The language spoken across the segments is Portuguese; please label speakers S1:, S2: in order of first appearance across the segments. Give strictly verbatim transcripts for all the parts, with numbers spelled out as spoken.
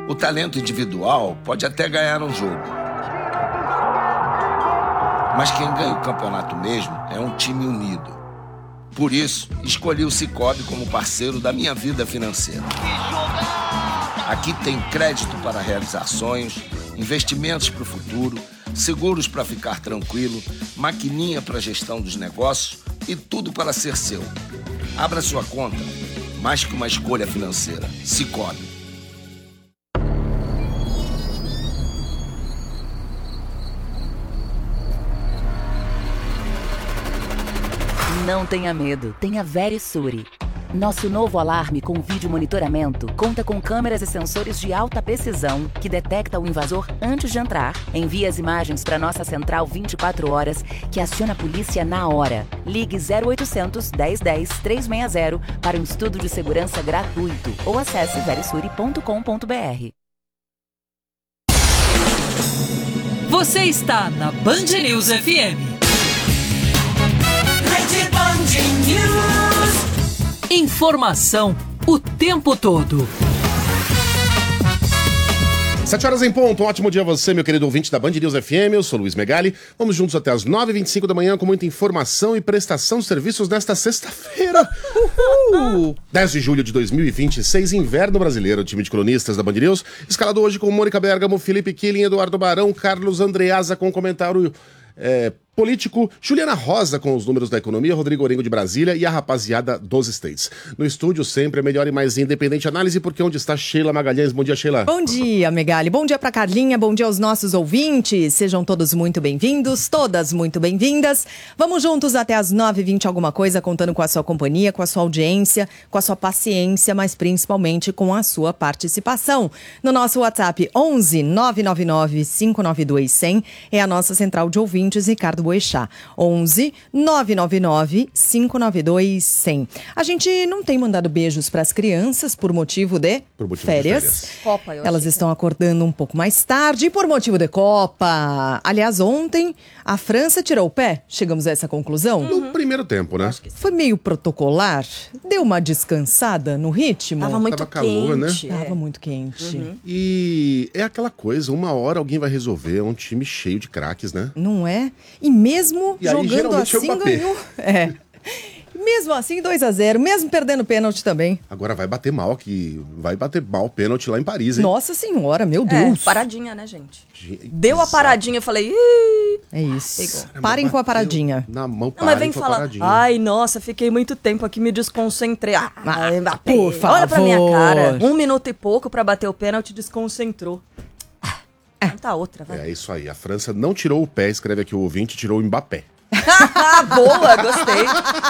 S1: O talento individual pode até ganhar um jogo, mas quem ganha o campeonato mesmo é um time unido. Por isso, escolhi o Sicoob como parceiro da minha vida financeira. Aqui tem crédito para realizar sonhos, investimentos para o futuro, seguros para ficar tranquilo, maquininha para gestão dos negócios e tudo para ser seu. Abra sua conta, mais que uma escolha financeira. Sicoob.
S2: Não tenha medo, tenha Verisure. Nosso novo alarme com vídeo monitoramento conta com câmeras e sensores de alta precisão que detecta o invasor antes de entrar, envia as imagens para nossa central vinte e quatro horas, que aciona a polícia na hora. Ligue zero oitocentos, dez dez, trezentos e sessenta para um estudo de segurança gratuito ou acesse verisure ponto com ponto br.
S3: Você está na Band News F M. Rede Band News. Informação o tempo todo.
S4: Sete horas em ponto, um ótimo dia a você, meu querido ouvinte da Band News F M, eu sou Luiz Megali. Vamos juntos até as nove e vinte e cinco da manhã com muita informação e prestação de serviços nesta sexta-feira. Uhul! dez de julho de dois mil e vinte e seis, inverno brasileiro, time de cronistas da Band News, escalado hoje com Mônica Bergamo, Felipe Killing, Eduardo Barão, Carlos Andreasa com comentário é, político, Juliana Rosa com os números da economia, Rodrigo Orengo de Brasília e a rapaziada dos States. No estúdio sempre a melhor e mais independente análise, porque onde está Sheila Magalhães? Bom dia, Sheila.
S5: Bom dia, Megali. Bom dia pra Carlinha, bom dia aos nossos ouvintes. Sejam todos muito bem-vindos, todas muito bem-vindas. Vamos juntos até as nove e vinte alguma coisa, contando com a sua companhia, com a sua audiência, com a sua paciência, mas principalmente com a sua participação. No nosso WhatsApp onze nove nove nove cinco nove dois cem é a nossa central de ouvintes, Ricardo Boechat. onze nove nove nove cinco nove dois cem. A gente não tem mandado beijos para as crianças por motivo de,
S4: por motivo
S5: férias.
S4: de férias.
S5: Copa, eu Elas estão que... acordando um pouco mais tarde por motivo de Copa. Aliás, ontem a França tirou o pé. Chegamos a essa conclusão?
S4: No primeiro tempo, né?
S5: Foi meio protocolar. Deu uma descansada no ritmo.
S4: Tava muito Tava calor,
S5: quente.
S4: né?
S5: Tava muito quente.
S4: Uhum. E é aquela coisa, uma hora alguém vai resolver. É um time cheio de craques, né?
S5: Não é? E mesmo
S4: e aí,
S5: jogando assim, ganhou. É. Mesmo assim, dois a zero, mesmo perdendo pênalti também.
S4: Agora vai bater mal, que vai bater mal o pênalti lá em Paris, hein?
S5: Nossa senhora, meu Deus.
S6: É, paradinha, né, gente? gente Deu a paradinha, eu falei... Ih!
S5: É isso. Caramba, Parem com a paradinha.
S4: Na mão,
S6: parem Não, mas vem com falar, a paradinha. Ai, nossa, fiquei muito tempo aqui, me desconcentrei. Ah,
S5: ah por favor.
S6: Olha pra minha cara. Um minuto e pouco pra bater o pênalti, desconcentrou. Ah, tá outra, vai.
S4: É isso aí, a França não tirou o pé, escreve aqui o ouvinte, tirou o Mbappé.
S6: Boa, gostei.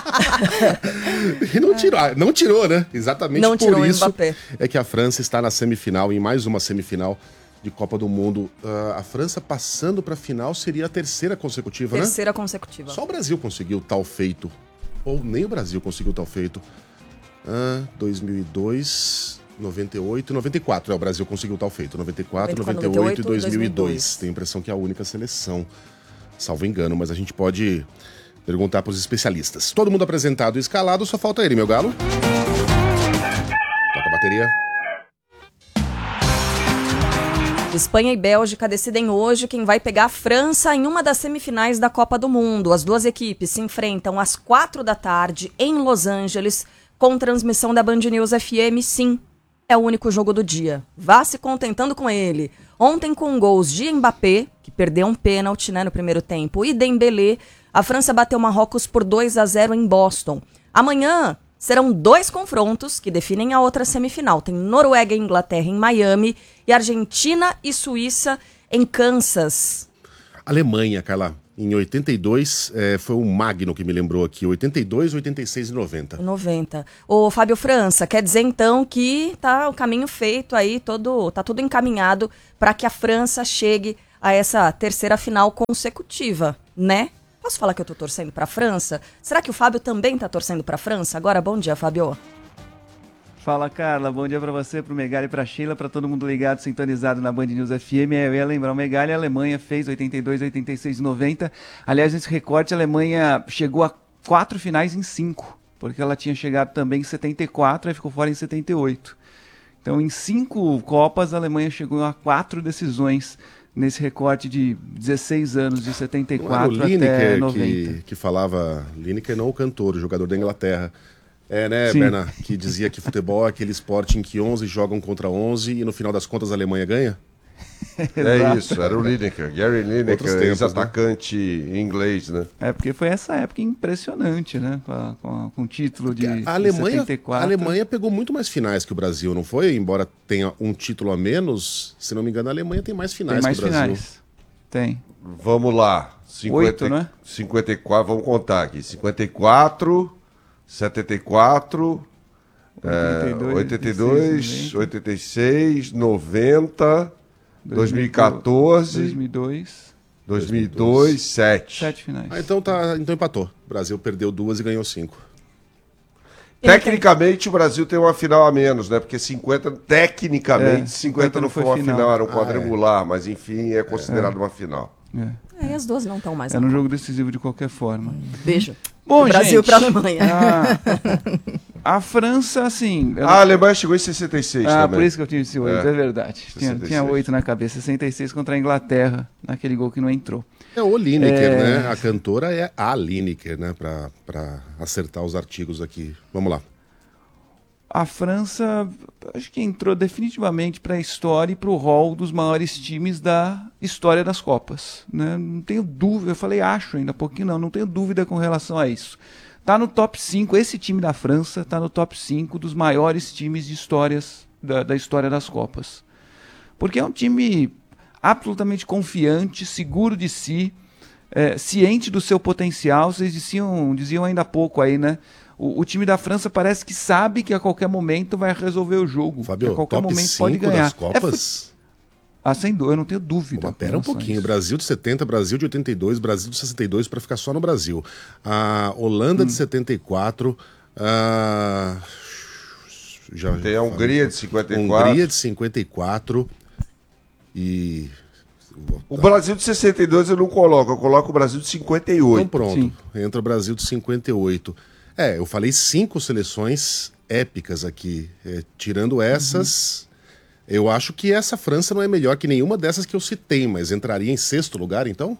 S4: E não tirou, não tirou, né? Exatamente
S6: não
S4: por
S6: tirou
S4: isso
S6: o Mbappé.
S4: É que a França está na semifinal, em mais uma semifinal de Copa do Mundo. Uh, a França passando para a final seria a terceira consecutiva,
S6: terceira
S4: né?
S6: Terceira consecutiva.
S4: Só o Brasil conseguiu tal feito. Ou nem o Brasil conseguiu tal feito. Uh, dois mil e dois, noventa e oito, noventa e quatro. É, o Brasil conseguiu tal feito. noventa e quatro, noventa e oito e dois mil e dois. Tenho a impressão que é a única seleção. Salvo engano, mas a gente pode perguntar para os especialistas. Todo mundo apresentado e escalado, só falta ele, meu galo. Toca a bateria.
S6: Espanha e Bélgica decidem hoje quem vai pegar a França em uma das semifinais da Copa do Mundo. As duas equipes se enfrentam às quatro da tarde em Los Angeles, com transmissão da Band News F M. Sim, é o único jogo do dia. Vá se contentando com ele. Ontem, com gols de Mbappé, que perdeu um pênalti, né, no primeiro tempo, e Dembélé, a França bateu Marrocos por dois a zero em Boston. Amanhã serão dois confrontos que definem a outra semifinal. Tem Noruega e Inglaterra em Miami e Argentina e Suíça em Kansas.
S4: Alemanha, Carla. Em oitenta e dois, é, foi o Magno que me lembrou aqui. oitenta e dois, oitenta e seis e noventa.
S6: noventa. Ô, Fábio França, quer dizer então que tá o caminho feito aí, todo, tá tudo encaminhado para que a França chegue a essa terceira final consecutiva, né? Posso falar que eu tô torcendo pra França? Será que o Fábio também tá torcendo pra França? Agora, bom dia, Fábio.
S7: Fala, Carla. Bom dia pra você, pro Megali e pra Sheila, pra todo mundo ligado, sintonizado na Band News F M. Eu ia lembrar, o Megali, a Alemanha fez oitenta e dois, oitenta e seis e noventa. Aliás, nesse recorte, a Alemanha chegou a quatro finais em cinco, porque ela tinha chegado também em setenta e quatro e ficou fora em setenta e oito. Então, em cinco Copas, a Alemanha chegou a quatro decisões nesse recorte de dezesseis anos, de setenta e quatro
S4: Não era o
S7: até
S4: Lineker
S7: noventa.
S4: que, que falava, Lineker não o cantor, o jogador da Inglaterra. É, né,
S7: Sim.
S4: Berna? Que dizia que futebol é aquele esporte em que onze jogam contra onze e no final das contas a Alemanha ganha?
S8: É isso, era o Lineker, Gary
S4: Outros
S8: Lineker,
S4: tempos,
S8: ex-atacante inglês, né?
S7: É, porque foi essa época impressionante, né? Com, a- com, a- com o título de,
S4: A
S7: de
S4: Alemanha,
S7: setenta e quatro.
S4: a Alemanha pegou muito mais finais que o Brasil, não foi? Embora tenha um título a menos, se não me engano, a Alemanha tem mais finais
S7: Tem mais
S4: que o Brasil.
S7: finais. Tem.
S8: Vamos lá. cinquenta,
S7: Oito, né?
S8: cinquenta e quatro, vamos contar aqui. cinquenta e quatro, setenta e quatro, é, oitenta e dois, oitenta e seis, noventa, dois mil e quatorze,
S7: dois mil e dois.
S8: dois mil e dois, sete.
S7: Sete finais.
S4: Ah, então, tá, então empatou. O Brasil perdeu duas e ganhou cinco.
S8: Tecnicamente, o Brasil tem uma final a menos, né? Porque cinquenta, tecnicamente,
S7: É,
S8: cinquenta não foi uma final,
S7: final.
S8: era um
S4: Ah,
S8: quadrangular, mas enfim, é considerado uma final.
S7: É.
S6: É, e as duas não estão mais.
S7: É
S6: na
S7: um
S6: Copa.
S7: jogo decisivo de qualquer forma.
S6: Beijo.
S7: Bom,
S6: Do Brasil
S7: gente,
S6: pra Alemanha.
S7: A, a França, assim... eu-
S8: A Alemanha chegou em sessenta e seis
S7: ah,
S8: também.
S7: por isso que eu tinha esse oito,
S8: É.
S7: é, verdade. Tinha,
S8: sessenta e
S7: tinha
S8: seis.
S7: oito na cabeça, sessenta e seis contra a Inglaterra, naquele gol que não entrou.
S4: É o Lineker,
S7: É.
S4: né? A cantora é a Lineker, né? Pra, pra acertar os artigos aqui. Vamos lá.
S7: A França, acho que entrou definitivamente para a história e para o hall dos maiores times da história das Copas. Né? Não tenho dúvida, eu falei acho ainda há pouquinho, não, não tenho dúvida com relação a isso. Está no top cinco, esse time da França está no top cinco dos maiores times de histórias da, da história das Copas. Porque é um time absolutamente confiante, seguro de si, é, ciente do seu potencial. Vocês diziam, diziam ainda há pouco aí, né? O, o time da França parece que sabe que a qualquer momento vai resolver o jogo. que
S4: Fábio,
S7: a qualquer
S4: top
S7: momento pode
S4: cinco
S7: ganhar.
S4: das
S7: É
S4: Copas?
S7: fu- ah, sem dúvida, eu não tenho dúvida.
S4: Mas pera um
S7: com relação a
S4: pouquinho.
S7: isso.
S4: Brasil de setenta, Brasil de oitenta e dois, Brasil de sessenta e dois para ficar só no Brasil. A Holanda de setenta e quatro. A... Já,
S8: Tem a Hungria de cinquenta e quatro.
S4: Hungria de cinquenta e quatro. E.
S8: O Brasil de sessenta e dois eu não coloco, eu coloco o Brasil de cinquenta e oito.
S4: Então pronto.
S7: Sim.
S4: Entra o Brasil de cinquenta e oito. É, eu falei cinco seleções épicas aqui. É, tirando essas, eu acho que essa França não é melhor que nenhuma dessas que eu citei, mas entraria em sexto lugar, então?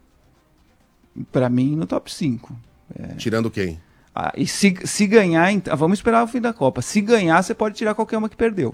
S7: Pra mim, no top cinco.
S4: Tirando quem?
S7: Ah, e se, se ganhar, ent- ah, vamos esperar o fim da Copa. Se ganhar, você pode tirar qualquer uma que perdeu.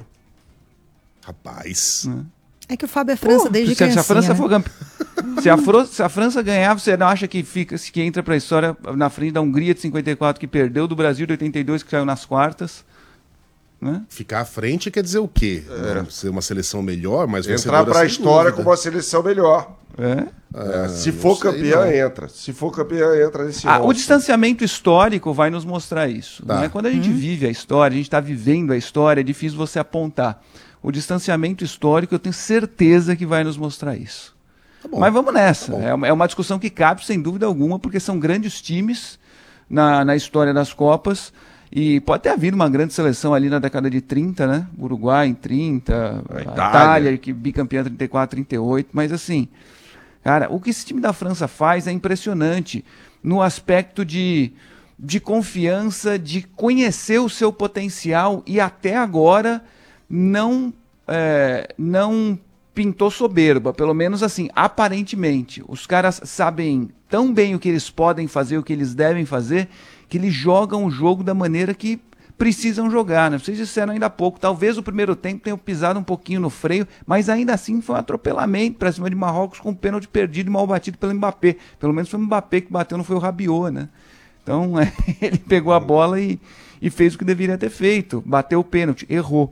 S4: Rapaz.
S5: É que o Fábio é França desde
S7: se, a- se a
S5: criancinha,
S7: França
S5: né?
S7: for campe... se, a Fro- se a França ganhar, você não acha que fica, que entra pra história na frente da Hungria de cinquenta e quatro que perdeu, do Brasil de oitenta e dois que saiu nas quartas? Né?
S4: Ficar à frente quer dizer o quê? Não ser uma seleção melhor, mas
S8: Entrar
S4: vencedora
S8: para a
S4: sem
S8: história
S4: dúvida.
S8: com uma seleção melhor.
S7: É.
S8: É, se
S4: não
S8: for
S4: sei,
S8: campeã,
S4: não.
S8: entra. Se for campeã, entra nesse
S7: Ah, o
S8: rol.
S7: distanciamento histórico vai nos mostrar isso.
S4: Tá.
S7: Né? Quando a gente vive a história, a gente está vivendo a história, é difícil você apontar. O distanciamento histórico, eu tenho certeza que vai nos mostrar isso.
S4: Tá bom.
S7: Mas vamos nessa.
S4: Tá bom.
S7: é, uma, é uma discussão que cabe, sem dúvida alguma, porque são grandes times na, na história das Copas. E pode ter havido uma grande seleção ali na década de trinta, né? Uruguai em trinta, a
S8: Itália.
S7: Itália, que bicampeã trinta e quatro, trinta e oito. Mas assim, cara, o que esse time da França faz é impressionante no aspecto de, de confiança, de conhecer o seu potencial e até agora não, é, não pintou soberba, pelo menos assim, aparentemente. Os caras sabem tão bem o que eles podem fazer, o que eles devem fazer, que eles jogam o jogo da maneira que precisam jogar, né? Vocês disseram ainda há pouco, talvez o primeiro tempo tenha pisado um pouquinho no freio, mas ainda assim foi um atropelamento para cima de Marrocos com um pênalti perdido e mal batido pelo Mbappé. Pelo menos foi o Mbappé que bateu, não foi o Rabiot, né? Então é, ele pegou a bola e, e fez o que deveria ter feito, bateu o pênalti, errou.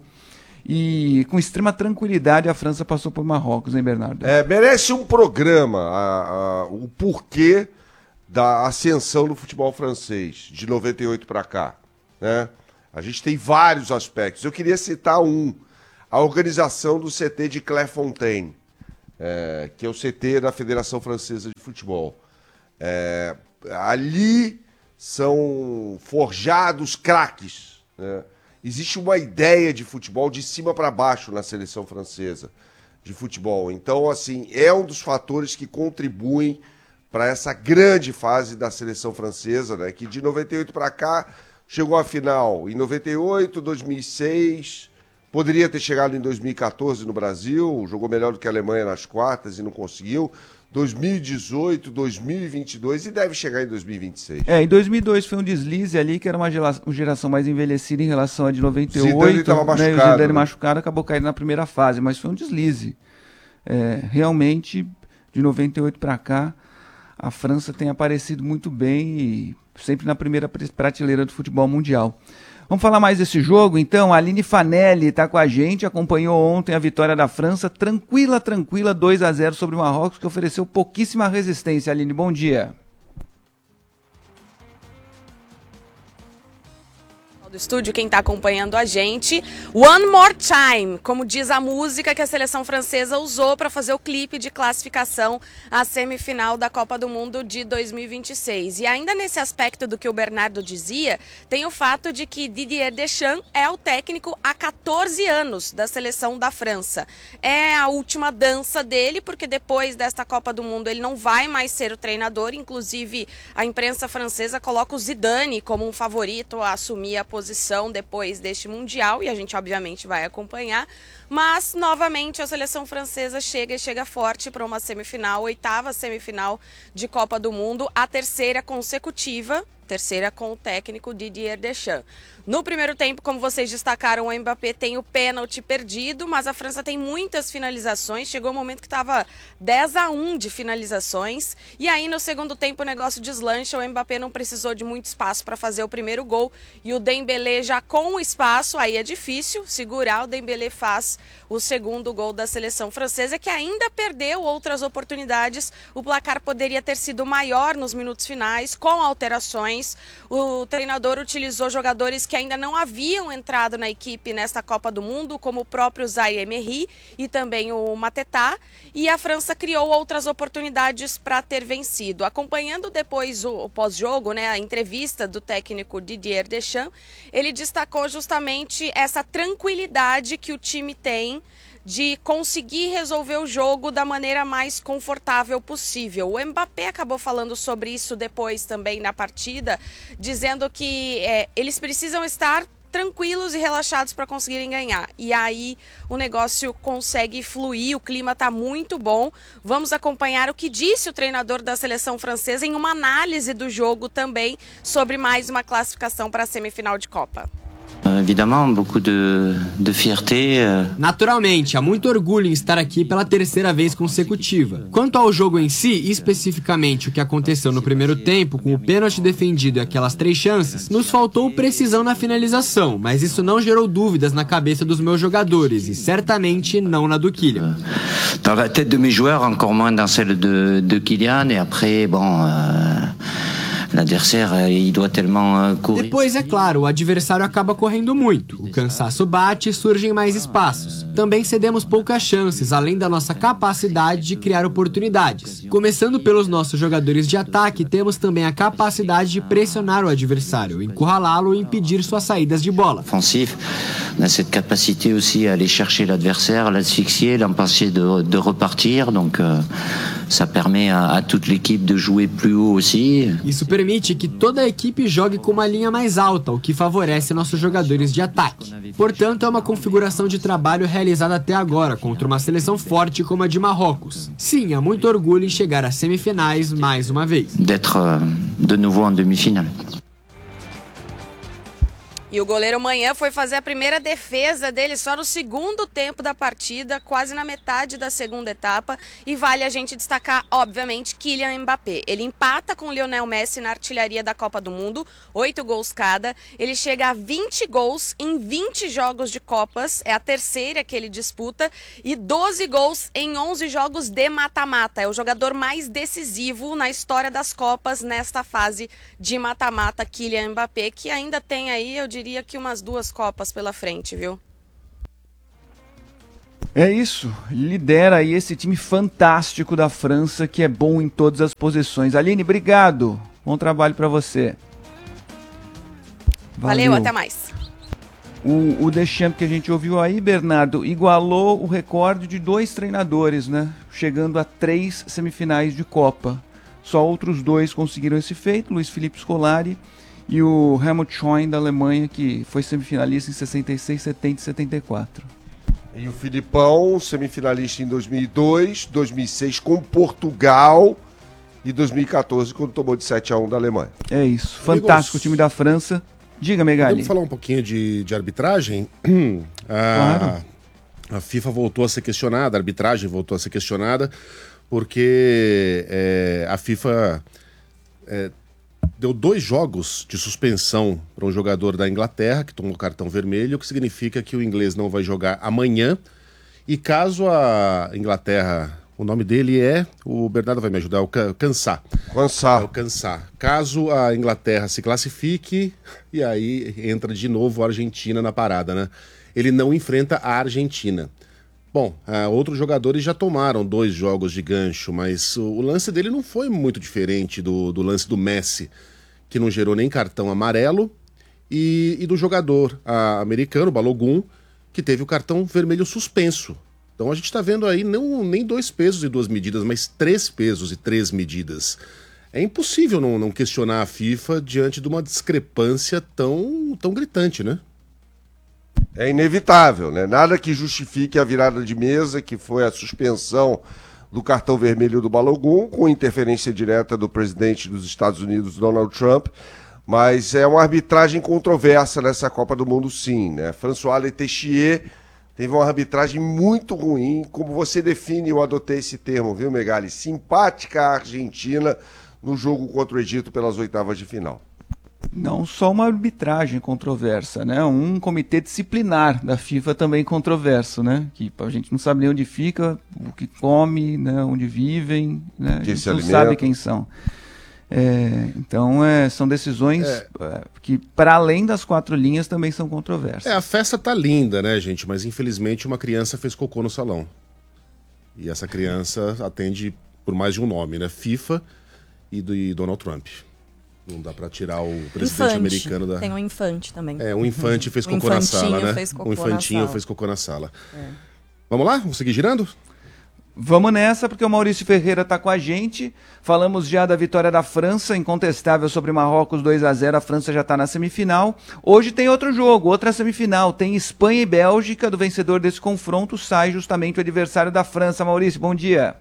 S7: E com extrema tranquilidade a França passou por Marrocos, hein, Bernardo?
S8: É, merece um programa a- a- o porquê da ascensão do futebol francês, de noventa e oito para cá. Né? A gente tem vários aspectos. Eu queria citar um, a organização do C T de Clairefontaine, é, que é o C T da Federação Francesa de Futebol. É, ali são forjados craques. Né? Existe uma ideia de futebol de cima para baixo na seleção francesa de futebol. Então, assim, é um dos fatores que contribuem para essa grande fase da seleção francesa, né? Que de noventa e oito para cá chegou à final em noventa e oito, dois mil e seis, Poderia ter chegado em dois mil e quatorze no Brasil, jogou melhor do que a Alemanha nas quartas e não conseguiu. dois mil e dezoito, dois mil e vinte e dois e deve chegar em dois mil e vinte e seis.
S7: É, em dois mil e dois foi um deslize ali, que era uma geração mais envelhecida em relação a de noventa e oito.
S8: Zidane estava machucado.
S7: Né, o Zidane
S8: né?
S7: machucado, acabou caindo na primeira fase, mas foi um deslize. É, realmente, de noventa e oito para cá, a França tem aparecido muito bem e sempre na primeira prateleira do futebol mundial. Vamos falar mais desse jogo, então. A Aline Fanelli está com a gente, acompanhou ontem a vitória da França, tranquila, tranquila, dois a zero sobre o Marrocos, que ofereceu pouquíssima resistência. Aline, bom dia.
S9: Do estúdio, quem está acompanhando a gente. One More Time, como diz a música que a seleção francesa usou para fazer o clipe de classificação à semifinal da Copa do Mundo de dois mil e vinte e seis. E ainda nesse aspecto do que o Bernardo dizia, tem o fato de que Didier Deschamps é o técnico há quatorze anos da seleção da França. É a última dança dele, porque depois desta Copa do Mundo ele não vai mais ser o treinador. Inclusive, a imprensa francesa coloca o Zidane como um favorito a assumir a posição depois deste Mundial, e a gente obviamente vai acompanhar, mas novamente a seleção francesa chega e chega forte para uma semifinal, oitava semifinal de Copa do Mundo, a terceira consecutiva, terceira com o técnico Didier Deschamps. No primeiro tempo, como vocês destacaram, o Mbappé tem o pênalti perdido, mas a França tem muitas finalizações. Chegou um momento que estava dez a um de finalizações. E aí, no segundo tempo, o negócio deslancha. O Mbappé não precisou de muito espaço para fazer o primeiro gol. E o Dembélé já com o espaço, aí é difícil segurar. O Dembélé faz o segundo gol da seleção francesa, que ainda perdeu outras oportunidades. O placar poderia ter sido maior nos minutos finais, com alterações. O treinador utilizou jogadores que que ainda não haviam entrado na equipe nesta Copa do Mundo, como o próprio Zaïre Emery e também o Mateta, e a França criou outras oportunidades para ter vencido. Acompanhando depois o, o pós-jogo, né, a entrevista do técnico Didier Deschamps, ele destacou justamente essa tranquilidade que o time tem de conseguir resolver o jogo da maneira mais confortável possível. O Mbappé acabou falando sobre isso depois também na partida, dizendo que é, eles precisam estar tranquilos e relaxados para conseguirem ganhar. E aí o negócio consegue fluir, o clima está muito bom. Vamos acompanhar o que disse o treinador da seleção francesa em uma análise do jogo também sobre mais uma classificação para a semifinal de Copa.
S10: Évidemment, beaucoup de, de fierté.
S11: Naturalmente, há muito orgulho em estar aqui pela terceira vez consecutiva. Quanto ao jogo em si, especificamente o que aconteceu no primeiro tempo, com o pênalti defendido e aquelas três chances, nos faltou precisão na finalização, mas isso não gerou dúvidas na cabeça dos meus jogadores e certamente não na do Kylian.
S10: Dans la tête de mes joueurs, encore moins dans celle de, de Kylian, et après, bon... Euh...
S11: Depois, é claro, o adversário acaba correndo muito. O cansaço bate e surgem mais espaços. Também cedemos poucas chances, além da nossa capacidade de criar oportunidades. Começando pelos nossos jogadores de ataque, temos também a capacidade de pressionar o adversário, encurralá-lo e impedir suas saídas de bola.
S10: Offensif, on a cette capacité aussi à aller chercher l'adversaire, l'asphyxier, l'empêcher de, de repartir, donc euh, ça permet à, à toute l'équipe de jouer plus haut aussi.
S11: Isso permite que toda a equipe jogue com uma linha mais alta, o que favorece nossos jogadores de ataque. Portanto, é uma configuração de trabalho realizada até agora contra uma seleção forte como a de Marrocos. Sim, há muito orgulho em chegar às semifinais mais uma vez.
S10: D'être de nouveau en demi-finale.
S9: E o goleiro Manhã foi fazer a primeira defesa dele só no segundo tempo da partida, quase na metade da segunda etapa. E vale a gente destacar, obviamente, Kylian Mbappé. Ele empata com Lionel Messi na artilharia da Copa do Mundo, oito gols cada. Ele chega a vinte gols em vinte jogos de Copas, é a terceira que ele disputa, e doze gols em onze jogos de mata-mata. É o jogador mais decisivo na história das Copas nesta fase de mata-mata, Kylian Mbappé, que ainda tem aí, eu diria, diria que umas duas Copas pela frente, viu?
S7: É isso, lidera aí esse time fantástico da França, que é bom em todas as posições. Aline, obrigado, bom trabalho para você.
S9: Valeu. Valeu, até mais.
S7: O, o Deschamps que a gente ouviu aí, Bernardo, igualou o recorde de dois treinadores, né? Chegando a três semifinais de Copa. Só outros dois conseguiram esse feito, Luiz Felipe Scolari E o Helmut Schoen da Alemanha, que foi semifinalista em sessenta e seis, setenta e setenta e quatro.
S8: E o Filipão, semifinalista em dois mil e dois, dois mil e seis com Portugal e dois mil e quatorze quando tomou de sete a um da Alemanha.
S7: É isso, fantástico o time da França. Diga, Megali.
S4: Vamos falar um pouquinho de, de arbitragem? a,
S7: Claro.
S4: a FIFA voltou a ser questionada, a arbitragem voltou a ser questionada, porque é, a FIFA é, deu dois jogos de suspensão para um jogador da Inglaterra, que tomou cartão vermelho, o que significa que o inglês não vai jogar amanhã. E caso a Inglaterra... O nome dele é... O Bernardo vai me ajudar. É o Cansá.
S8: Cansá.
S4: É o Cansá. Caso a Inglaterra se classifique, e aí entra de novo a Argentina na parada, né? Ele não enfrenta a Argentina. Bom, uh, outros jogadores já tomaram dois jogos de gancho, mas o, o lance dele não foi muito diferente do, do lance do Messi, que não gerou nem cartão amarelo, e, e do jogador uh, americano, Balogun, que teve o cartão vermelho suspenso. Então a gente está vendo aí não, nem dois pesos e duas medidas, mas três pesos e três medidas. É impossível não, não questionar a FIFA diante de uma discrepância tão, tão gritante, né?
S8: É inevitável, né? Nada que justifique a virada de mesa, que foi a suspensão do cartão vermelho do Balogun, com interferência direta do presidente dos Estados Unidos, Donald Trump. Mas é uma arbitragem controversa nessa Copa do Mundo, sim, né? François Letessier teve uma arbitragem muito ruim, como você define, eu adotei esse termo, viu, Megali? Simpática à Argentina no jogo contra o Egito pelas oitavas de final.
S7: Não só uma arbitragem controversa, né? Um comitê disciplinar da FIFA também controverso, né? Que a gente não sabe nem onde fica, o que come, né? Onde vivem, né? A gente não sabe quem são. É, então é, são decisões é. que, para além das quatro linhas, também são controversas.
S4: É, a festa tá linda, né, gente? Mas infelizmente uma criança fez cocô no salão. E essa criança atende por mais de um nome, né? FIFA e, do, e Donald Trump. Não dá pra tirar o presidente
S6: infante.
S4: americano da...
S6: Tem um infante também.
S4: É, um infante fez
S6: um
S4: cocô na sala, né?
S6: Fez cocô
S4: um infantinho
S6: na sala.
S4: fez cocô na sala. É. Vamos lá? Vamos seguir girando?
S7: Vamos nessa, porque o Maurício Ferreira está com a gente. Falamos já da vitória da França, incontestável sobre Marrocos, dois a zero. A França já está na semifinal. Hoje tem outro jogo, outra semifinal. Tem Espanha e Bélgica. Do vencedor desse confronto sai justamente o adversário da França. Maurício, bom dia.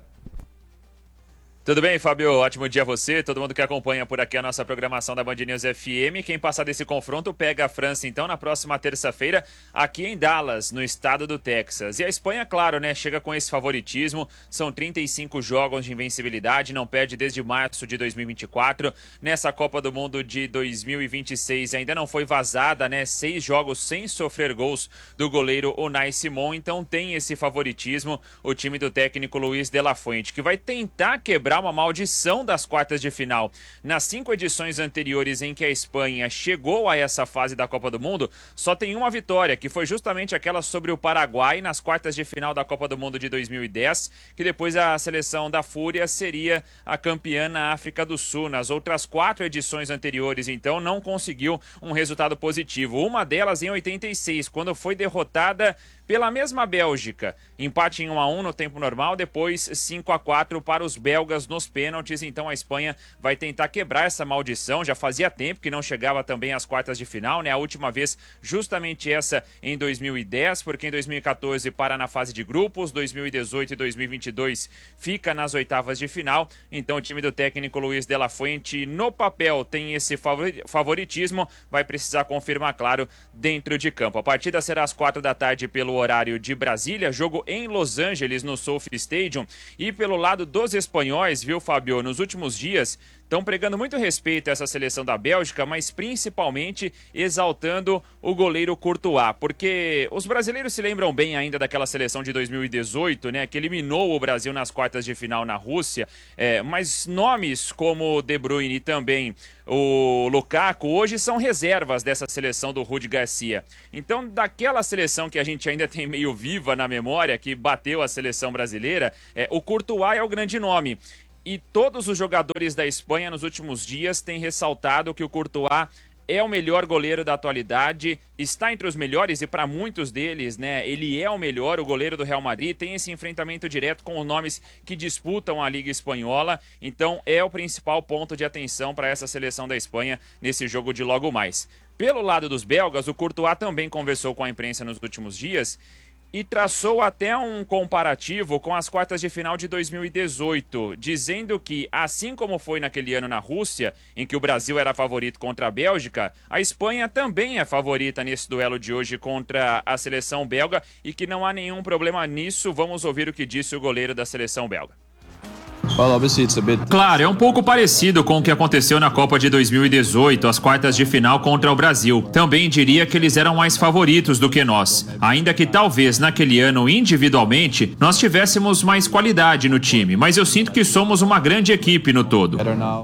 S12: Tudo bem, Fábio? Ótimo dia a você, todo mundo que acompanha por aqui a nossa programação da Band News F M. Quem passar desse confronto pega a França, então, na próxima terça-feira, aqui em Dallas, no estado do Texas. E a Espanha, claro, né, chega com esse favoritismo. São trinta e cinco jogos de invencibilidade, não perde desde março de dois mil e vinte e quatro. Nessa Copa do Mundo de dois mil e vinte e seis ainda não foi vazada, né, seis jogos sem sofrer gols do goleiro Unai Simon. Então tem esse favoritismo o time do técnico Luiz de la Fuente, que vai tentar quebrar uma maldição das quartas de final. Nas cinco edições anteriores em que a Espanha chegou a essa fase da Copa do Mundo, só tem uma vitória, que foi justamente aquela sobre o Paraguai nas quartas de final da Copa do Mundo de dois mil e dez, que depois a seleção da Fúria seria a campeã na África do Sul. Nas outras quatro edições anteriores, então, não conseguiu um resultado positivo. Uma delas em oitenta e seis, quando foi derrotada pela mesma Bélgica. Empate em um a um no tempo normal, depois cinco a quatro para os belgas nos pênaltis. Então a Espanha vai tentar quebrar essa maldição. Já fazia tempo que não chegava também às quartas de final, né? A última vez justamente essa em dois mil e dez, porque em dois mil e quatorze para na fase de grupos, dois mil e dezoito e dois mil e vinte e dois fica nas oitavas de final. Então o time do técnico Luiz de la Fuente no papel tem esse favoritismo, vai precisar confirmar, claro, dentro de campo. A partida será às quatro da tarde pelo horário de Brasília, jogo em Los Angeles, no SoFi Stadium. E pelo lado dos espanhóis, viu, Fábio, nos últimos dias estão pregando muito respeito a essa seleção da Bélgica, mas principalmente exaltando o goleiro Courtois, porque os brasileiros se lembram bem ainda daquela seleção de dois mil e dezoito, né, que eliminou o Brasil nas quartas de final na Rússia, é, mas nomes como De Bruyne e também o Lukaku hoje são reservas dessa seleção do Rudi Garcia. Então, daquela seleção que a gente ainda tem meio viva na memória, que bateu a seleção brasileira, é, o Courtois é o grande nome. E todos os jogadores da Espanha nos últimos dias têm ressaltado que o Courtois é o melhor goleiro da atualidade, está entre os melhores e para muitos deles, né, ele é o melhor, o goleiro do Real Madrid, tem esse enfrentamento direto com os nomes que disputam a Liga Espanhola, então é o principal ponto de atenção para essa seleção da Espanha nesse jogo de logo mais. Pelo lado dos belgas, o Courtois também conversou com a imprensa nos últimos dias e traçou até um comparativo com as quartas de final de dois mil e dezoito, dizendo que, assim como foi naquele ano na Rússia, em que o Brasil era favorito contra a Bélgica, a Espanha também é favorita nesse duelo de hoje contra a seleção belga e que não há nenhum problema nisso. Vamos ouvir o que disse o goleiro da seleção belga. Claro, é um pouco parecido com o que aconteceu na Copa de dois mil e dezoito, as quartas de final contra o Brasil. Também diria que eles eram mais favoritos do que nós, ainda que talvez naquele ano, individualmente, nós tivéssemos mais qualidade no time, mas eu sinto que somos uma grande equipe no todo.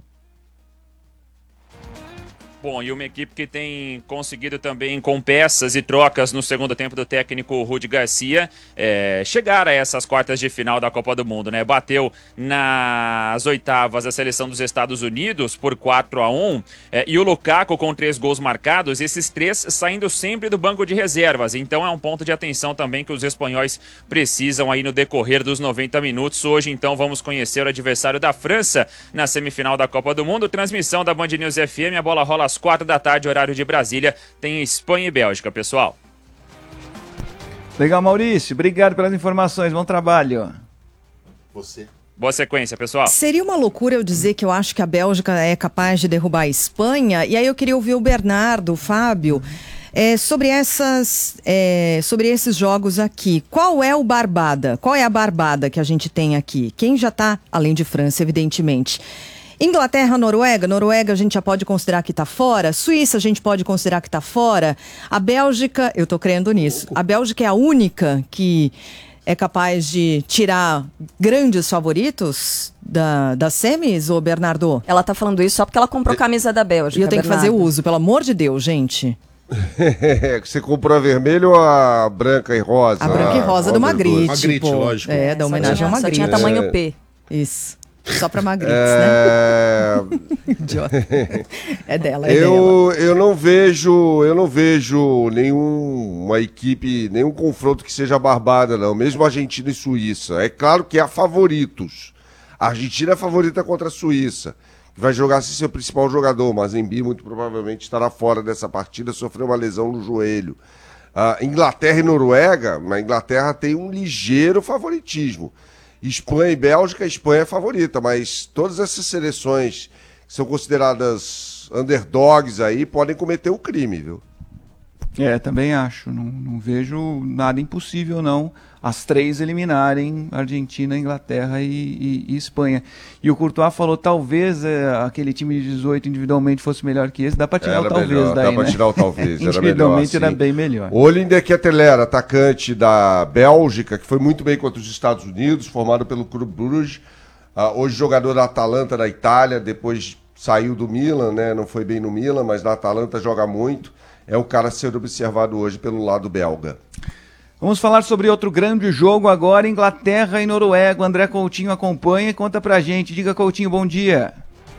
S12: Bom, e uma equipe que tem conseguido também, com peças e trocas no segundo tempo do técnico Rudi Garcia, é, chegar a essas quartas de final da Copa do Mundo, né? Bateu nas oitavas a seleção dos Estados Unidos por quatro a um, é, e o Lukaku com três gols marcados, esses três saindo sempre do banco de reservas. Então é um ponto de atenção também que os espanhóis precisam aí no decorrer dos noventa minutos. Hoje, então, vamos conhecer o adversário da França na semifinal da Copa do Mundo. Transmissão da Band News F M, a bola rola às quatro da tarde, horário de Brasília, tem Espanha e Bélgica, pessoal.
S7: Legal, Maurício, obrigado pelas informações, bom trabalho.
S4: Você.
S12: Boa sequência, pessoal.
S5: Seria uma loucura eu dizer que eu acho que a Bélgica é capaz de derrubar a Espanha, e aí eu queria ouvir o Bernardo, o Fábio, é, sobre, essas, é, sobre esses jogos aqui. Qual é o Barbada? Qual é a Barbada que a gente tem aqui? Quem já está, além de França, evidentemente. Inglaterra, Noruega, Noruega a gente já pode considerar que está fora, Suíça a gente pode considerar que está fora, a Bélgica, eu estou crendo nisso, a Bélgica é a única que é capaz de tirar grandes favoritos da, das semis, ô Bernardo?
S6: Ela tá falando isso só porque ela comprou a camisa da Bélgica,
S5: E eu tenho
S6: Bernardo.
S5: que fazer uso, pelo amor de Deus, gente.
S8: Você comprou a vermelha ou a branca e rosa?
S5: A branca e rosa do Magritte.
S4: Magritte,
S5: pô.
S4: lógico.
S5: É, da homenagem ao
S6: Só
S5: Magritte.
S6: tinha tamanho P.
S5: Isso. Só pra Magritte,
S8: É...
S5: né? Idiota. É dela, é
S8: eu, dela. Eu não vejo, eu não vejo nenhuma equipe, nenhum confronto que seja barbada, não. Mesmo Argentina e Suíça. É claro que há favoritos. A Argentina é favorita contra a Suíça, que vai jogar sem seu principal jogador. Mazembe muito provavelmente estará fora dessa partida, sofreu uma lesão no joelho. Uh, Inglaterra e Noruega, na Inglaterra tem um ligeiro favoritismo. Espanha e Bélgica, a Espanha é favorita, mas todas essas seleções que são consideradas underdogs aí podem cometer o crime, viu?
S7: É, também acho. Não, não vejo nada impossível, não. As três eliminarem Argentina, Inglaterra e, e, e Espanha. E o Courtois falou, talvez é, aquele time de dezoito individualmente fosse melhor que esse. Dá pra tirar
S8: era
S7: o talvez
S8: melhor,
S7: daí,
S8: dá
S7: né?
S8: pra tirar o talvez, era
S7: individualmente
S8: melhor,
S7: era bem melhor.
S8: Olinder Ketteler, atacante da Bélgica, que foi muito bem contra os Estados Unidos, formado pelo Clube Bruges. Uh, hoje jogador da Atalanta da Itália, depois saiu do Milan, né? Não foi bem no Milan, mas na Atalanta joga muito. É o cara a ser observado hoje pelo lado belga.
S7: Vamos falar sobre outro grande jogo agora, Inglaterra e Noruega. O André Coutinho acompanha e conta pra gente. Diga, Coutinho, bom dia.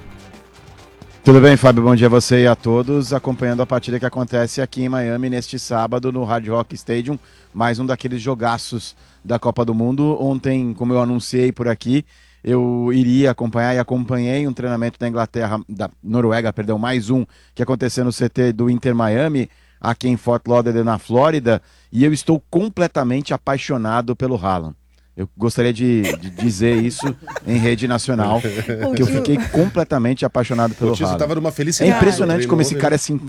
S13: Tudo bem, Fábio? Bom dia a você e a todos, acompanhando a partida que acontece aqui em Miami neste sábado no Hard Rock Stadium, mais um daqueles jogaços da Copa do Mundo. Ontem, como eu anunciei por aqui, eu iria acompanhar e acompanhei um treinamento da Inglaterra, da Noruega, perdão, mais um, que aconteceu no C T do Inter Miami, aqui em Fort Lauderdale, na Flórida, e eu estou completamente apaixonado pelo Haaland. Eu gostaria de, de dizer isso em rede nacional, que eu fiquei completamente apaixonado pelo Haaland.
S4: Tava numa felicidade.
S13: É impressionante como esse cara é sim...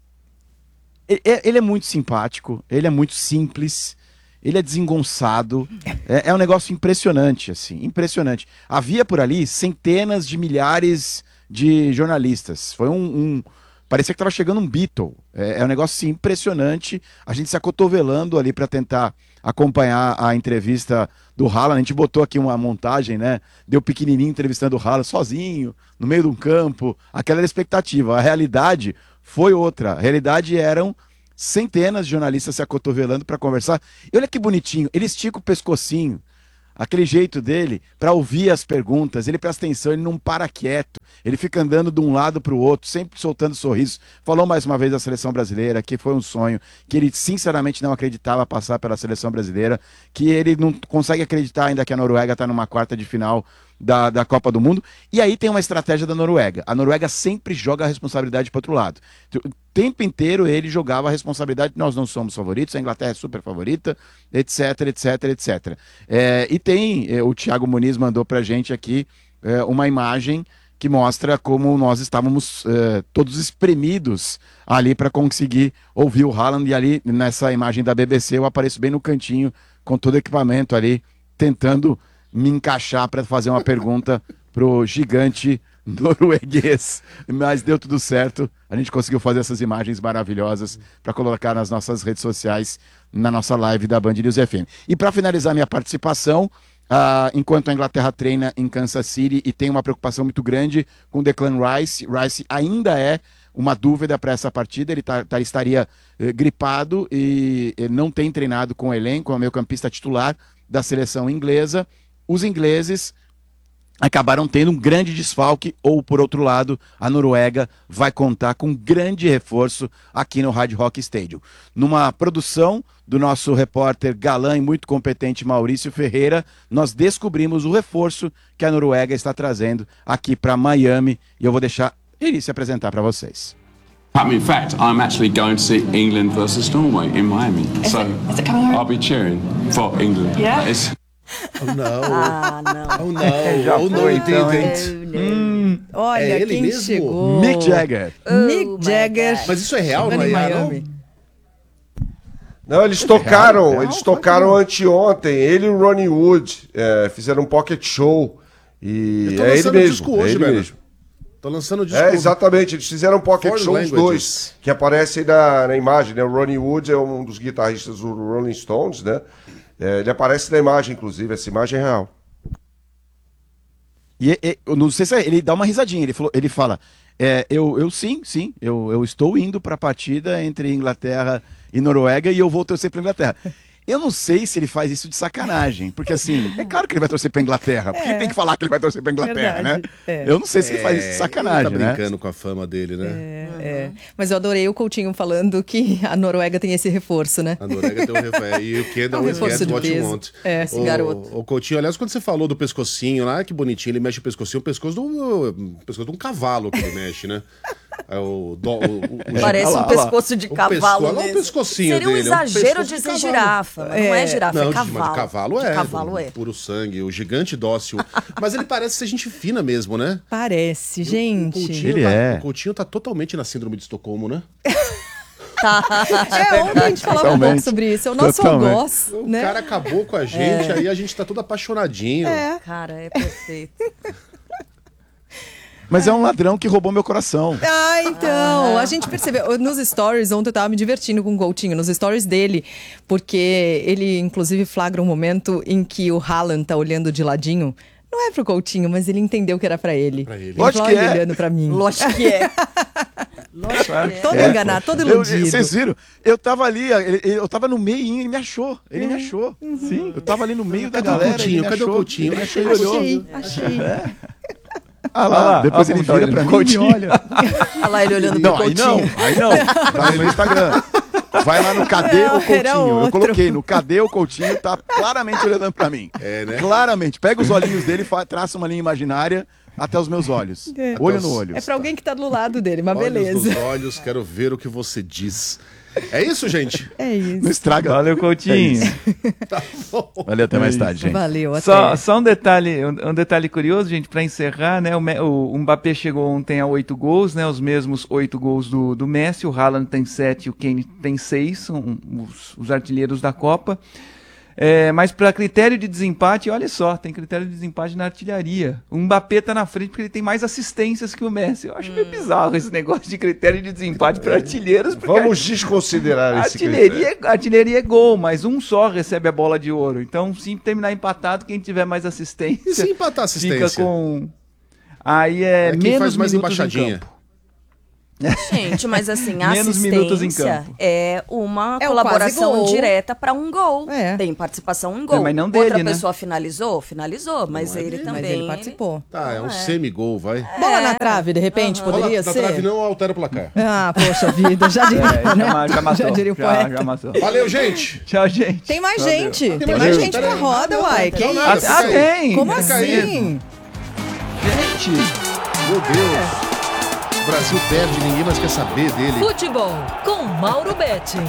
S13: Ele, ele é muito simpático, ele é muito simples, ele é desengonçado, é, é um negócio impressionante, assim, impressionante. Havia por ali centenas de milhares de jornalistas, foi um... um parecia que estava chegando um Beatle, é, é um negócio assim, impressionante, a gente se acotovelando ali para tentar acompanhar a entrevista do Haaland. A gente botou aqui uma montagem, né, deu pequenininho entrevistando o Haaland sozinho, no meio de um campo, aquela era a expectativa, a realidade foi outra, a realidade eram centenas de jornalistas se acotovelando para conversar. E olha que bonitinho, ele estica o pescocinho, aquele jeito dele, para ouvir as perguntas, ele presta atenção, ele não para quieto, Ele fica andando de um lado para o outro, sempre soltando sorrisos. Falou mais uma vez da seleção brasileira, que foi um sonho, que ele sinceramente não acreditava passar pela seleção brasileira, que ele não consegue acreditar ainda que a Noruega está numa quarta de final da, da Copa do Mundo. E aí tem uma estratégia da Noruega. A Noruega sempre joga a responsabilidade para outro lado. O tempo inteiro ele jogava a responsabilidade, nós não somos favoritos, a Inglaterra é super favorita, etc, etc, etcétera. É, e tem, é, o Thiago Muniz mandou pra gente aqui é, uma imagem que mostra como nós estávamos é, todos espremidos ali para conseguir ouvir o Haaland, e ali nessa imagem da B B C eu apareço bem no cantinho com todo o equipamento ali, tentando me encaixar para fazer uma pergunta pro gigante norueguês, mas deu tudo certo. A gente conseguiu fazer essas imagens maravilhosas para colocar nas nossas redes sociais, na nossa live da Band News F M. E para finalizar minha participação, uh, enquanto a Inglaterra treina em Kansas City e tem uma preocupação muito grande com Declan Rice, Rice ainda é uma dúvida para essa partida, ele tá, tá, estaria eh, gripado e eh, não tem treinado com o elenco, é o meio-campista titular da seleção inglesa. Os ingleses acabaram tendo um grande desfalque, ou por outro lado, a Noruega vai contar com um grande reforço aqui no Hard Rock Stadium. Numa produção do nosso repórter galã e muito competente Maurício Ferreira, nós descobrimos o reforço que a Noruega está trazendo aqui para Miami, e eu vou deixar ele se apresentar para vocês.
S14: In fact, I'm actually going to see England versus Norway in Miami.
S15: Is
S14: so
S15: it, is it coming
S14: I'll be cheering for England.
S15: Yeah?
S14: It's...
S4: Oh, não.
S6: Ah, não.
S4: Oh, não.
S13: Já
S4: oh,
S13: foi,
S4: não,
S13: então,
S4: didn't.
S5: Hum, olha,
S4: É ele
S5: quem
S4: mesmo?
S5: chegou.
S13: Mick Jagger.
S5: Mick Jagger.
S4: Mas isso é real,
S5: Chegando
S4: não é
S5: em
S4: real, não?
S5: Miami.
S8: Não, eles tocaram, eles tocaram anteontem. Ele e o Ronnie Wood é, fizeram um pocket show. E
S4: Eu tô
S8: é ele
S4: lançando
S8: mesmo.
S4: disco
S8: é
S4: hoje,
S8: ele
S4: velho.
S8: mesmo.
S4: Tô lançando o disco.
S8: É, exatamente. Eles fizeram um pocket
S4: Foreign
S8: show os
S4: Languages.
S8: dois, que aparecem na, na imagem, né? O Ronnie Wood é um dos guitarristas do Rolling Stones, né? É, ele aparece na imagem, inclusive. Essa imagem é real.
S13: E, e eu não sei se é, ele dá uma risadinha, ele, falou, ele fala, é, eu, eu sim, sim, eu, eu estou indo para a partida entre Inglaterra e Noruega e eu vou torcer para Inglaterra. Eu não sei se ele faz isso de sacanagem, porque assim, é claro que ele vai torcer pra Inglaterra, porque
S5: É.
S13: tem que falar que ele vai torcer pra Inglaterra,
S5: Verdade,
S13: né?
S5: é.
S13: Eu não sei se ele faz isso de sacanagem,
S4: ele tá
S13: né?
S4: brincando com a fama dele, né?
S5: É, é. Mas eu adorei o Coutinho falando que a Noruega tem esse reforço, né?
S4: A Noruega tem um reforço. E o Kendall
S5: É um
S4: is
S5: reforço
S4: get
S5: de
S4: what you
S5: peso.
S4: want.
S5: É, esse
S4: o,
S5: garoto.
S4: O Coutinho, aliás, quando você falou do pescocinho lá, que bonitinho, ele mexe o pescocinho, o pescoço de um, o pescoço de um cavalo que ele mexe, né? É o, do, o, o, o
S6: Parece
S4: olha
S6: um
S4: lá,
S6: pescoço de
S4: o
S6: cavalo
S4: pescoço, olha lá
S6: mesmo.
S4: o pescocinho
S6: Seria um
S4: dele. é
S6: exagero
S4: pescoço
S6: dizer
S4: cavalo.
S6: girafa, mas não é girafa,
S4: não,
S6: é cavalo.
S4: Mas cavalo é.
S6: De cavalo é.
S4: Puro sangue, o gigante dócil. Mas ele parece ser gente fina mesmo, né?
S5: Parece, gente.
S4: O Coutinho,
S13: Ele
S4: tá,
S13: é.
S4: o Coutinho tá totalmente na síndrome de Estocolmo, né?
S6: Tá.
S5: É, ontem a gente falava um pouco
S13: Totalmente.
S5: sobre isso. É o nosso
S13: Totalmente.
S5: algoz,
S4: O
S5: né?
S4: cara acabou com a gente, aí a gente tá todo apaixonadinho.
S5: É.
S6: Cara, é perfeito.
S13: Mas é um ladrão que roubou meu coração.
S5: Ah, então, a gente percebeu, nos stories, ontem eu tava me divertindo com o Coutinho, nos stories dele, porque ele, inclusive, flagra um momento em que o Haaland tá olhando de ladinho, não é pro Coutinho, mas ele entendeu que era pra ele.
S4: Pra ele.
S5: Ele
S13: Lógico
S5: falou,
S13: que
S5: "Olha,
S13: é."
S5: olhando pra mim.
S6: Lógico que é. Lógico que é.
S5: Todo
S13: É,
S5: enganado, todo
S13: Eu-
S5: iludido.
S13: vocês viram? Eu tava ali, ele- ele- eu tava no meio e ele me achou. Ele me achou.
S5: Uhum.
S13: Sim. Eu tava ali no meio da
S4: Cadê o
S13: galera.
S4: Coutinho?
S13: ele me
S4: Cadê o
S13: achou.
S4: Coutinho?
S13: Ele me achou e
S5: Achei,
S13: olhou.
S5: achei.
S13: Ah lá,
S7: Ah lá,
S13: depois
S7: ah,
S13: ele
S7: tá
S13: vira
S7: olhando
S13: pra
S7: pro
S13: mim e
S7: Coutinho.
S13: olha.
S6: Olha lá ele olhando
S13: Não,
S6: pro
S13: aí
S6: Coutinho.
S13: não, aí não. Tá no meu Instagram. Vai lá no Cadê
S5: Não,
S13: o Coutinho?
S5: era
S13: Eu
S5: outro.
S13: coloquei no Cadê o Coutinho, tá claramente olhando pra mim.
S4: É, né?
S13: Claramente. Pega os olhinhos dele e fa- traça uma linha imaginária até os meus olhos.
S5: É.
S13: Olho no olho.
S5: É pra alguém que tá do lado dele, mas
S4: Olhos
S5: beleza.
S4: nos olhos, quero ver o que você diz. É isso, gente?
S5: É isso.
S13: Não estraga.
S7: Valeu, Coutinho.
S4: Tá bom.
S13: Valeu, até mais tarde, gente.
S5: Valeu, até.
S7: Só, só um detalhe, um, um detalhe curioso, gente, para encerrar, né? O, Me- o, o Mbappé chegou ontem a oito gols, né? Os mesmos oito gols do, do Messi. O Haaland tem sete, o Kane tem seis, são os, os artilheiros da Copa. É, mas para critério de desempate, olha só, tem critério de desempate na artilharia. O Mbappé tá na frente porque ele tem mais assistências que o Messi. Eu acho meio bizarro esse negócio de critério de desempate para artilheiros. porque
S8: Vamos desconsiderar
S7: a
S8: esse
S7: artilharia, a artilharia é gol, mas um só recebe a bola de ouro. Então, se terminar empatado, quem tiver mais assistência,
S4: E se empatar a assistência?
S7: fica com... Aí é,
S4: É quem
S7: menos
S4: faz mais
S7: minutos em
S4: embaixadinha.
S7: campo.
S6: Gente, mas assim, a
S7: Menos minutos em
S6: assistência
S7: campo.
S6: é uma
S5: É o
S6: colaboração
S5: quase gol.
S6: direta para um gol.
S5: É.
S6: Tem participação em gol.
S7: É, mas não dele,
S6: Outra
S7: né?
S6: pessoa finalizou? Finalizou, mas
S4: Não é
S6: ele
S4: dele.
S6: também...
S5: Mas ele participou.
S4: Tá, é um
S6: É.
S4: semigol, vai.
S5: Bola na trave, de repente,
S4: Bola
S5: poderia
S4: na
S5: ser?
S4: trave não altera o placar.
S5: Ah, poxa vida, já diria,
S7: É,
S5: né?
S7: já, já matou.
S5: Já diria o
S7: já,
S5: poeta.
S7: já matou.
S4: Valeu, gente!
S7: Tchau, gente.
S5: Tem mais
S7: Valeu.
S5: gente.
S4: Tem
S5: Tem
S4: mais
S5: mais
S4: gente,
S5: gente na
S4: peraí.
S5: roda,
S4: Ah, não,
S5: uai.
S4: não,
S5: Que
S4: não,
S5: isso?
S4: nada,
S7: Ah,
S4: fica aí.
S7: tem.
S5: Como
S4: Fica aí.
S5: assim?
S7: Gente.
S4: Meu Deus! O Brasil perde, ninguém mais quer saber dele.
S3: Futebol com Mauro Betting.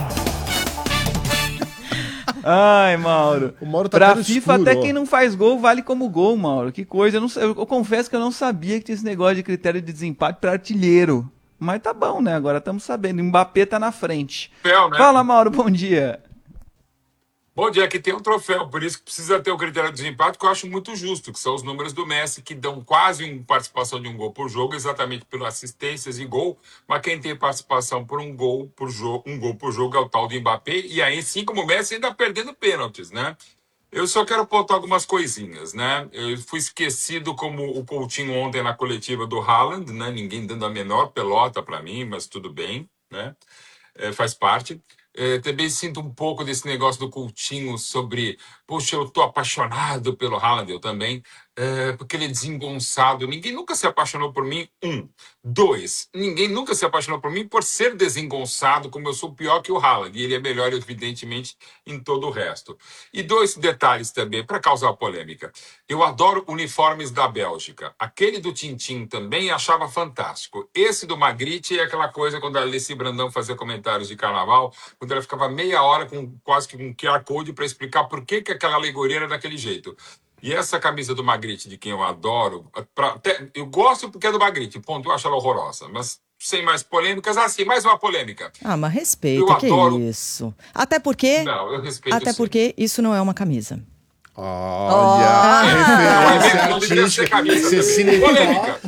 S7: Ai, Mauro.
S4: O Mauro tá
S7: pra
S4: até no
S7: FIFA,
S4: escuro,
S7: até
S4: ó.
S7: quem não faz gol vale como gol, Mauro. Que coisa. Eu, não, sei- eu, eu confesso que eu não sabia que tinha esse negócio de critério de desempate para artilheiro. Mas tá bom, né? Agora estamos sabendo. O Mbappé tá na frente.
S15: Troféu, né?
S7: Fala, Mauro. Bom dia.
S15: Bom dia, aqui tem um troféu, por isso que precisa ter o critério de desempate, que eu acho muito justo, que são os números do Messi, que dão quase uma participação de um gol por jogo, exatamente pelas assistências e gol, mas quem tem participação por um gol por jogo, um gol por jogo é o tal do Mbappé, e aí, assim como o Messi, ainda perdendo pênaltis, né? Eu só quero pontuar algumas coisinhas, né? Eu fui esquecido como o Coutinho ontem na coletiva do Haaland, né? Ninguém dando a menor pelota para mim, mas tudo bem, né? É, faz parte. É, também sinto um pouco desse negócio do Coutinho sobre, poxa, eu tô apaixonado pelo Haaland, eu também, é, porque ele é desengonçado. Ninguém nunca se apaixonou por mim, um. Dois, ninguém nunca se apaixonou por mim por ser desengonçado, como eu sou pior que o Haaland, e ele é melhor, evidentemente, em todo o resto. E dois detalhes também, para causar polêmica. Eu adoro uniformes da Bélgica. Aquele do Tintin também achava fantástico. Esse do Magritte é aquela coisa quando a Alessi Brandão fazia comentários de carnaval, quando ela ficava meia hora com quase que um Q R Code para explicar por que, que aquela alegoria era daquele jeito. E essa camisa do Magritte, de quem eu adoro, pra, até, eu gosto porque é do Magritte, ponto, eu acho ela horrorosa, mas sem mais polêmicas, ah, sim, mais uma polêmica.
S5: Ah, mas respeita,
S15: Eu
S5: que
S15: adoro-
S5: isso. Até porque...
S15: Não, eu respeito
S5: Até
S15: sim.
S5: porque isso não é uma camisa.
S4: Olha,
S5: Ah.
S4: referência
S15: Não deveria ser
S4: artística.
S15: camisa
S4: Você
S15: também.
S4: cine-
S15: Polêmica.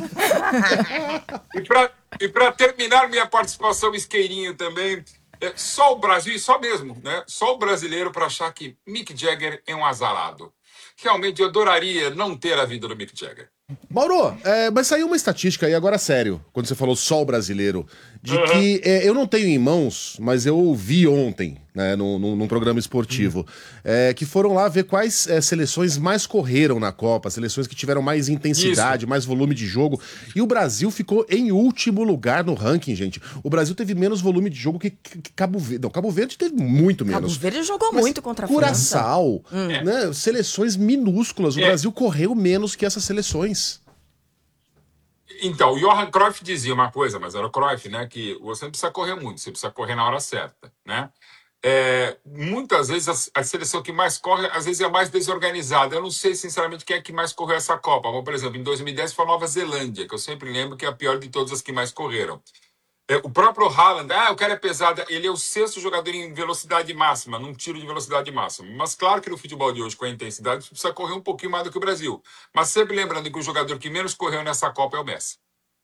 S15: E para e pra terminar minha participação isqueirinho também, é só o Brasil, e só mesmo, né? Só o brasileiro para achar que Mick Jagger é um azarado. Realmente eu adoraria não ter a vida do Mick Jagger.
S4: Mauro, é, mas saiu uma estatística aí, agora sério, quando você falou só o brasileiro, de
S15: Uhum.
S4: que é, eu não tenho em mãos, mas eu ouvi ontem, né, num, num- num programa esportivo,
S15: Uhum.
S4: é, que foram lá ver quais é, seleções mais correram na Copa, seleções que tiveram mais intensidade, mais volume de jogo, e o Brasil ficou em último lugar no ranking, gente. O Brasil teve menos volume de jogo que, que- que Cabo Verde. Não, Cabo Verde teve muito
S6: Cabo
S4: menos.
S6: Verde jogou
S4: Mas
S6: muito contra a França.
S4: Curaçao,
S6: Hum.
S4: né, seleções minúsculas. O
S15: É.
S4: Brasil correu menos que essas seleções.
S15: Então, o Johan Cruyff dizia uma coisa, mas era o Cruyff, né? Que você não precisa correr muito, você precisa correr na hora certa, né? É, muitas vezes a, a seleção que mais corre, às vezes é a mais desorganizada. Eu não sei, sinceramente, quem é que mais correu essa Copa. Mas, por exemplo, em dois mil e dez foi a Nova Zelândia, que eu sempre lembro que é a pior de todas as que mais correram. É, o próprio Haaland, ah, o cara é pesado, ele é o sexto jogador em velocidade máxima, num tiro de velocidade máxima. Mas claro que no futebol de hoje, com a intensidade, você precisa correr um pouquinho mais do que o Brasil. Mas sempre lembrando que o jogador que menos correu nessa Copa é o Messi.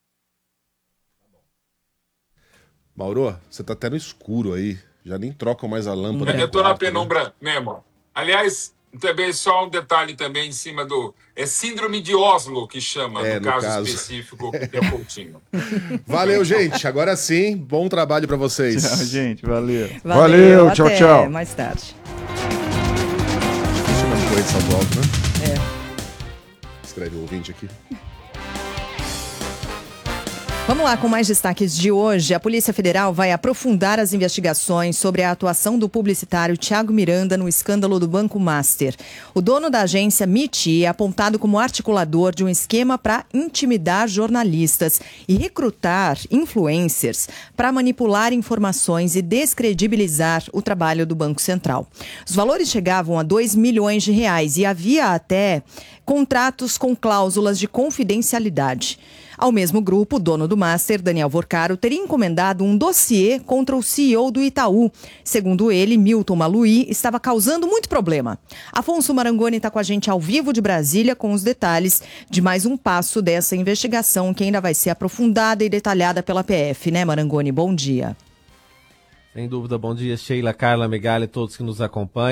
S4: Mauro, você tá até no escuro aí. Já nem trocam mais a lâmpada.
S15: Eu
S4: do
S15: tô na
S4: quarto, né?
S15: penumbra mesmo. Aliás, também só um detalhe também em cima do... É síndrome de Oslo que chama,
S4: É,
S15: no,
S4: no
S15: caso,
S4: caso.
S15: específico que tem o Coutinho.
S4: Valeu, gente. Agora sim, bom trabalho pra vocês.
S7: Tchau, gente. Valeu.
S8: Valeu, tchau,
S5: até
S8: tchau.
S5: mais tarde.
S4: Isso não foi saldo alto, né?
S5: É.
S4: Escreve o ouvinte aqui.
S5: Vamos lá com mais destaques de hoje. A Polícia Federal vai aprofundar as investigações sobre a atuação do publicitário Thiago Miranda no escândalo do Banco Master. O dono da agência M I T é apontado como articulador de um esquema para intimidar jornalistas e recrutar influencers para manipular informações e descredibilizar o trabalho do Banco Central. Os valores chegavam a dois milhões de reais e havia até contratos com cláusulas de confidencialidade. Ao mesmo grupo, o dono do Master, Daniel Vorcaro, teria encomendado um dossiê contra o C E O do Itaú. Segundo ele, Milton Maluhy estava causando muito problema. Afonso Marangoni está com a gente ao vivo de Brasília com os detalhes de mais um passo dessa investigação que ainda vai ser aprofundada e detalhada pela P F, né, Marangoni? Bom dia.
S16: Sem dúvida, bom dia, Sheila, Carla, Megali, todos que nos acompanham.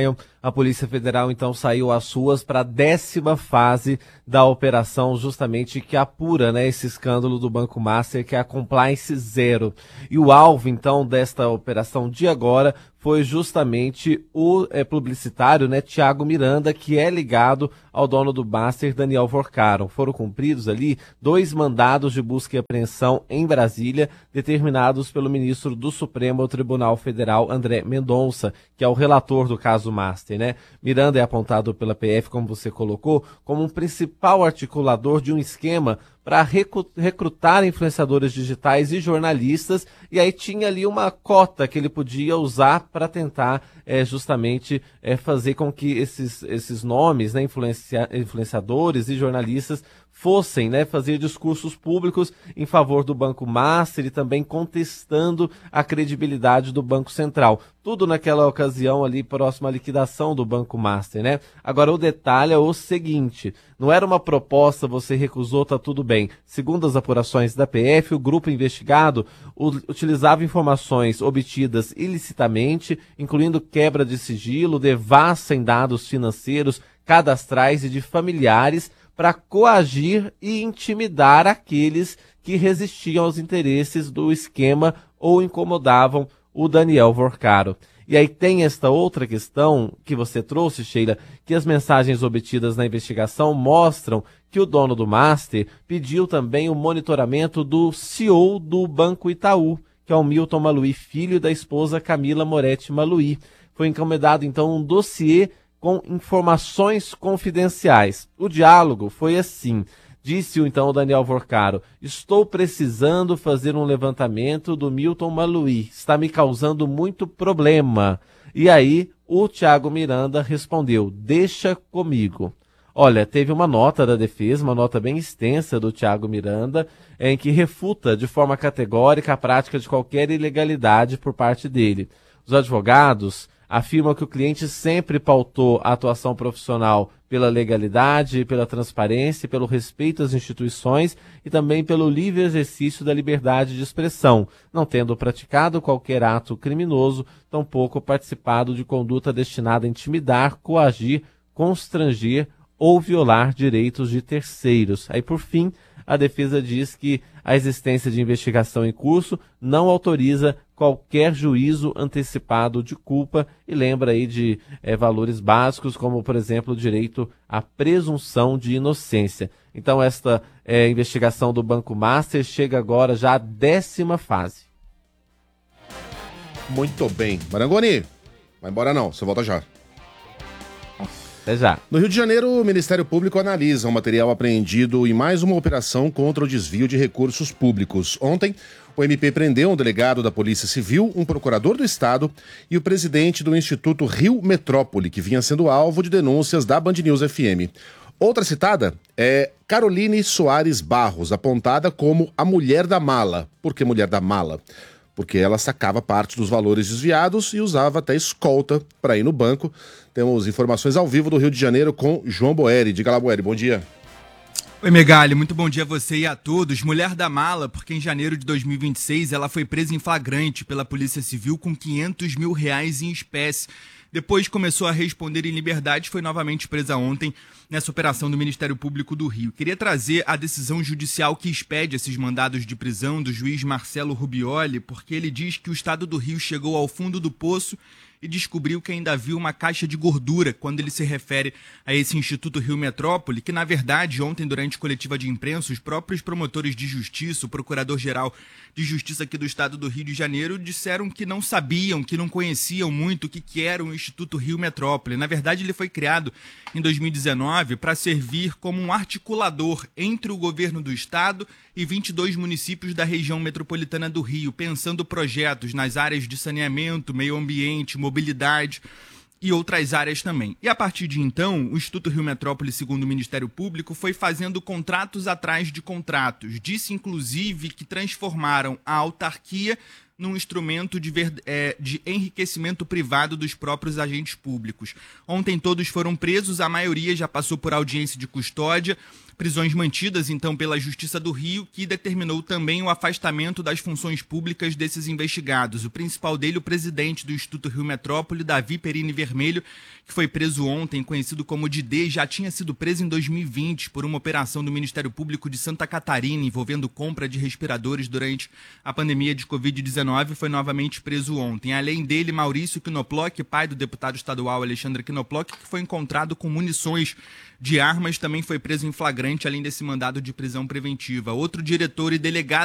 S16: a Polícia Federal então saiu às ruas para a décima fase da operação, justamente que apura, né, esse escândalo do Banco Master, que é a Compliance Zero. E o alvo então desta operação de agora foi justamente o é, publicitário, né, Thiago Miranda, que é ligado ao dono do Master, Daniel Vorcaron. Foram cumpridos ali dois mandados de busca e apreensão em Brasília, determinados pelo ministro do Supremo Tribunal Federal, André Mendonça, que é o relator do caso Master, né? Miranda é apontado pela P F, como você colocou, como um principal articulador de um esquema para recrutar influenciadores digitais e jornalistas, e aí tinha ali uma cota que ele podia usar para tentar é, justamente é, fazer com que esses, esses nomes, né, influencia, influenciadores e jornalistas fossem, né, fazer discursos públicos em favor do Banco Master e também contestando a credibilidade do Banco Central. Tudo naquela ocasião ali próximo à liquidação do Banco Master, né? Agora o detalhe é o seguinte, não era uma proposta, você recusou, tá tudo bem. Segundo as apurações da P F, o grupo investigado utilizava informações obtidas ilicitamente, incluindo quebra de sigilo, devassa em dados financeiros, cadastrais e de familiares, para coagir e intimidar aqueles que resistiam aos interesses do esquema ou incomodavam o Daniel Vorcaron. E aí tem esta outra questão que você trouxe, Sheila, que as mensagens obtidas na investigação mostram que o dono do Master pediu também o monitoramento do C E O do Banco Itaú, que é o Milton Maluhy Filho, e da esposa Camila Moretti Maluhy. Foi encomendado então um dossiê com informações confidenciais. O diálogo foi assim. Disse então o Daniel Vorcaron: estou precisando fazer um levantamento do Milton Maluhy. Está me causando muito problema. E aí o Thiago Miranda respondeu: deixa comigo. Olha, teve uma nota da defesa, uma nota bem extensa do Thiago Miranda, em que refuta de forma categórica a prática de qualquer ilegalidade por parte dele. Os advogados afirma que o cliente sempre pautou a atuação profissional pela legalidade, pela transparência, pelo respeito às instituições e também pelo livre exercício da liberdade de expressão, não tendo praticado qualquer ato criminoso, tampouco participado de conduta destinada a intimidar, coagir, constranger ou violar direitos de terceiros. Aí, por fim, a defesa diz que a existência de investigação em curso não autoriza qualquer juízo antecipado de culpa e lembra aí de é, valores básicos, como, por exemplo, o direito à presunção de inocência. Então, esta é, investigação do Banco Master chega agora já à décima fase.
S4: Muito bem. Marangoni, vai embora não, você volta já.
S16: Até já.
S4: No Rio de Janeiro, o Ministério Público analisa um material apreendido em mais uma operação contra o desvio de recursos públicos. Ontem, o M P prendeu um delegado da Polícia Civil, um procurador do Estado e o presidente do Instituto Rio Metrópole, que vinha sendo alvo de denúncias da Band News F M. Outra citada é Caroline Soares Barros, apontada como a mulher da mala. Por que mulher da mala? Porque ela sacava parte dos valores desviados e usava até escolta para ir no banco. Temos informações ao vivo do Rio de Janeiro com João Boeri. Diga lá, Boeri, bom dia.
S17: Oi, Megali, muito bom dia a você e a todos. Mulher da mala, porque em janeiro de dois mil e vinte e seis ela foi presa em flagrante pela Polícia Civil com quinhentos mil reais em espécie. Depois começou a responder em liberdade, foi novamente presa ontem nessa operação do Ministério Público do Rio. Queria trazer a decisão judicial que expede esses mandados de prisão do juiz Marcelo Rubioli, porque ele diz que o Estado do Rio chegou ao fundo do poço e descobriu que ainda havia uma caixa de gordura quando ele se refere a esse Instituto Rio Metrópole, que na verdade ontem durante coletiva de imprensa os próprios promotores de justiça, o Procurador-Geral de Justiça aqui do Estado do Rio de Janeiro disseram que não sabiam, que não conheciam muito o que, que era o Instituto Rio Metrópole. Na verdade ele foi criado em dois mil e dezenove para servir como um articulador entre o governo do Estado e vinte e dois municípios da região metropolitana do Rio, pensando projetos nas áreas de saneamento, meio ambiente, mobilidade e outras áreas também. E a partir de então, o Instituto Rio Metrópole, segundo o Ministério Público, foi fazendo contratos atrás de contratos. Disse, inclusive, que transformaram a autarquia num instrumento de, ver, é, de enriquecimento privado dos próprios agentes públicos. Ontem todos foram presos, a maioria já passou por audiência de custódia. Prisões mantidas, então, pela Justiça do Rio, que determinou também o afastamento das funções públicas desses investigados. O principal dele, o presidente do Instituto Rio Metrópole, Davi Perini Vermelho, que foi preso ontem, conhecido como Didê, já tinha sido preso em dois mil e vinte por uma operação do Ministério Público de Santa Catarina envolvendo compra de respiradores durante a pandemia de covid dezenove, foi novamente preso ontem. Além dele, Maurício Knoploch, pai do deputado estadual Alexandre Knoploch, que foi encontrado com munições de armas, também foi preso em flagrante, além desse mandado de prisão preventiva. Outro diretor e delegado